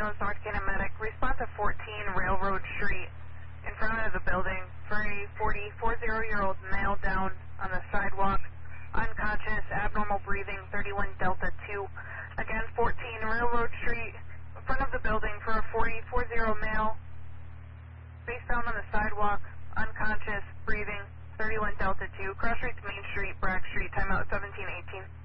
Rose, North Canton Medic. Respond to 14 Railroad Street in front of the building for a 40-year-old male down on the sidewalk, unconscious, abnormal breathing, 31 Delta 2. Again, 14 Railroad Street in front of the building for a 40-year-old male, face down on the sidewalk, unconscious, breathing, 31 Delta 2. Cross streets Main Street, Brack Street, timeout 1718.